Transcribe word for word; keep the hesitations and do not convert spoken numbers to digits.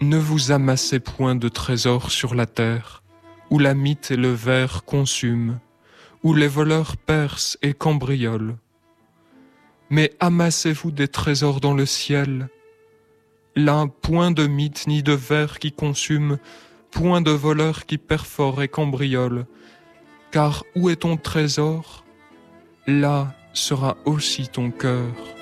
Ne vous amassez point de trésors sur la terre, où la mythe et le ver consument, où les voleurs percent et cambriolent. Mais amassez-vous des trésors dans le ciel, là point de mythe ni de ver qui consument, point de voleurs qui perforent et cambriolent, car où est ton trésor, là sera aussi ton cœur.